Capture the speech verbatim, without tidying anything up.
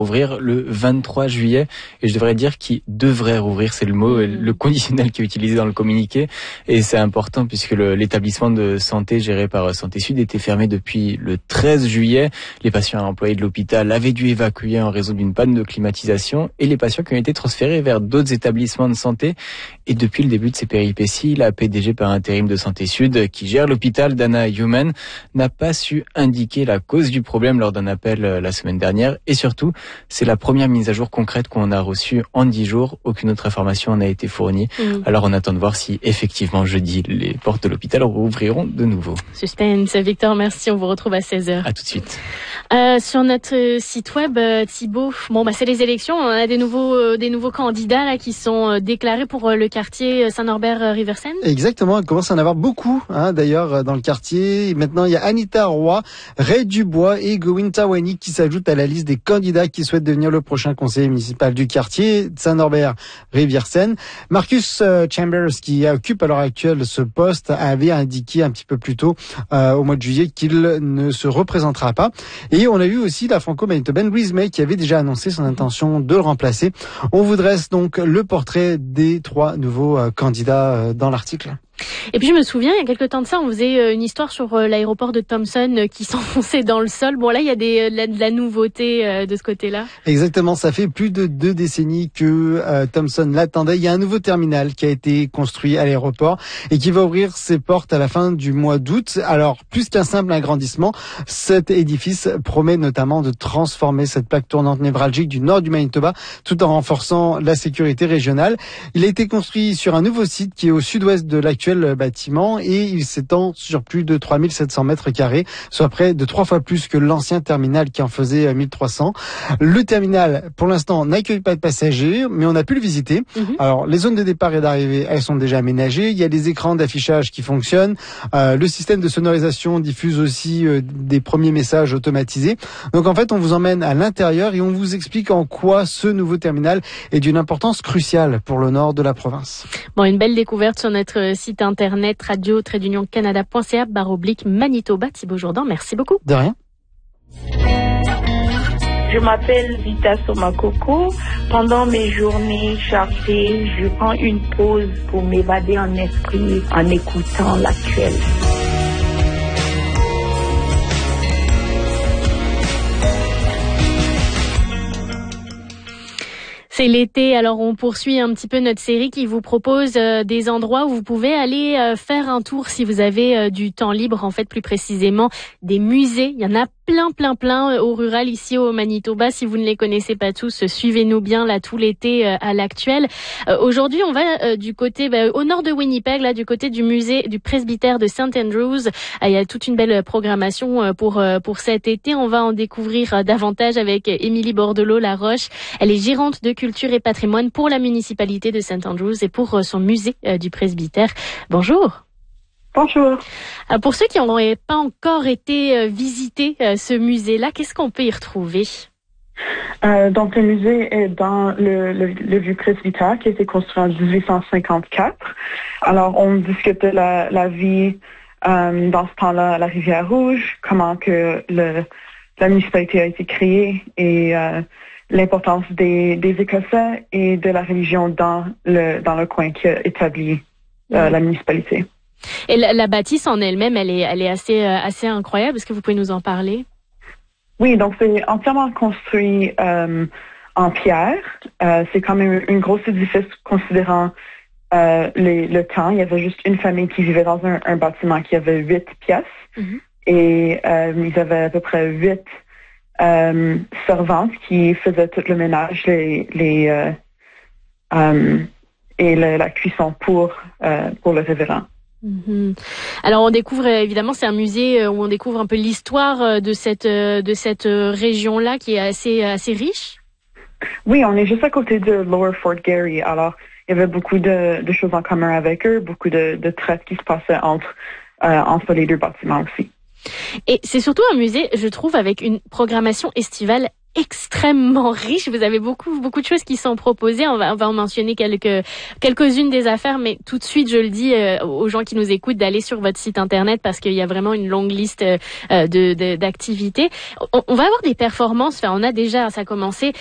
ouvrir le vingt-trois juillet, et je devrais dire qui devrait rouvrir, c'est le mot, mmh. le conditionnel qui est utilisé dans le communiqué, et c'est important puisque le, l'établissement de santé géré par Santé Sud était fermé depuis le treize juillet. Les patients et employés de l'hôpital avaient dû évacuer en raison d'une panne de climatisation, et les patients qui ont été transférés vers d'autres établissements de santé. Et depuis le début de ces péripéties, la P D G par intérim de Santé Sud, qui gère l'hôpital, Dana Human, n'a pas su indiquer la cause du problème lors d'un appel la semaine dernière, et surtout, c'est la première mise à jour concrète qu'on a reçue en dix jours. Aucune autre information n'a été fournie. Mmh. Alors on attend de voir si effectivement jeudi, les portes de l'hôpital rouvriront de nouveau. Suspense. Victor, merci. On vous retrouve à seize heures. À tout de suite. Euh, sur notre site web, Thibaut, bon, bah, c'est les élections. On a des nouveaux, euh, des nouveaux candidats là qui sont euh, déclarés pour euh, le quartier Saint-Norbert-Riversen. Exactement. Il commence à en avoir beaucoup, hein, d'ailleurs, dans le quartier. Maintenant, il y a Anita Roy, Ray Dubois et Gowin Tawani qui s'ajoutent à la liste des candidats qui souhaitent devenir le prochain conseiller municipal du quartier Saint-Norbert-Riversen. Marcus Chambers, qui occupe à l'heure actuelle ce poste, avait indiqué un petit peu plus tôt, euh, au mois de juillet, qu'il ne se représentera pas. Et on a eu aussi la franco-manitobaine Louise May qui avait déjà annoncé son intention de le remplacer. On vous dresse donc le portrait des trois nouveaux euh, candidats euh, dans l'article. Et puis je me souviens, il y a quelques temps de ça, on faisait une histoire sur l'aéroport de Thompson qui s'enfonçait dans le sol. Bon là, il y a des, de, la, de la nouveauté de ce côté-là. Exactement, ça fait plus de deux décennies que euh, Thompson l'attendait. Il y a un nouveau terminal qui a été construit à l'aéroport et qui va ouvrir ses portes à la fin du mois d'août. Alors, plus qu'un simple agrandissement, cet édifice promet notamment de transformer cette plaque tournante névralgique du nord du Manitoba tout en renforçant la sécurité régionale. Il a été construit sur un nouveau site qui est au sud-ouest de l'actuel bâtiment et il s'étend sur plus de trois mille sept cents mètres carrés, soit près de trois fois plus que l'ancien terminal qui en faisait mille trois cents. Le terminal, pour l'instant, n'accueille pas de passagers, mais on a pu le visiter. Mmh. Alors, les zones de départ et d'arrivée, elles sont déjà aménagées. Il y a des écrans d'affichage qui fonctionnent. Euh, le système de sonorisation diffuse aussi euh, des premiers messages automatisés. Donc, en fait, on vous emmène à l'intérieur et on vous explique en quoi ce nouveau terminal est d'une importance cruciale pour le nord de la province. Bon, une belle découverte sur notre site internet radio tiret d'union canada point c a barre oblique Manitoba. Thibaut Jourdan, merci beaucoup. De rien. Je m'appelle Vita Somakoko. Pendant mes journées chargées, je prends une pause pour m'évader en esprit en écoutant l'actuel. C'est l'été, alors on poursuit un petit peu notre série qui vous propose euh, des endroits où vous pouvez aller euh, faire un tour si vous avez euh, du temps libre, en fait plus précisément des musées. Il y en a plein, plein, plein au rural ici au Manitoba. Si vous ne les connaissez pas tous, suivez-nous bien là tout l'été euh, à l'actuel. Euh, aujourd'hui, on va euh, du côté bah, au nord de Winnipeg, là du côté du musée du presbytère de Saint Andrews. Euh, il y a toute une belle programmation euh, pour euh, pour cet été. On va en découvrir euh, davantage avec Émilie Bordelot-Laroche. Elle est gérante de culture et patrimoine pour la municipalité de Saint Andrews et pour euh, son musée euh, du presbytère. Bonjour. Bonjour. Euh, pour ceux qui n'auraient pas encore été euh, visités euh, ce musée-là, qu'est-ce qu'on peut y retrouver? Euh, donc, le musée est dans le, le, le vieux presbytère qui a été construit en dix-huit cent cinquante-quatre. Alors, on discute de la, la vie euh, dans ce temps-là à la Rivière-Rouge, comment que le, la municipalité a été créée et euh, l'importance des, des Écossais et de la religion dans le, dans le coin qui a établi euh, mmh. la municipalité. Et la, la bâtisse en elle-même, elle est, elle est assez, euh, assez incroyable. Est-ce que vous pouvez nous en parler? Oui, donc c'est entièrement construit euh, en pierre. Euh, c'est quand même un gros édifice considérant euh, les, le temps. Il y avait juste une famille qui vivait dans un, un bâtiment qui avait huit pièces. Mm-hmm. Et euh, ils avaient à peu près huit euh, servantes qui faisaient tout le ménage, les, les euh, euh, et le, la cuisson pour, euh, pour le révérend. Mmh. Alors on découvre évidemment, c'est un musée où on découvre un peu l'histoire de cette de cette région-là qui est assez assez riche. Oui, on est juste à côté de Lower Fort Garry. Alors il y avait beaucoup de, de choses en commun avec eux, beaucoup de, de traite qui se passaient entre euh, entre les deux bâtiments aussi. Et c'est surtout un musée, je trouve, avec une programmation estivale extrêmement riche. Vous avez beaucoup beaucoup de choses qui sont proposées. On va on va en mentionner quelques quelques-unes des affaires, mais tout de suite je le dis euh, aux gens qui nous écoutent d'aller sur votre site internet parce qu'il y a vraiment une longue liste euh, de, de d'activités. On, on va avoir des performances. Enfin, on a déjà ça a commencé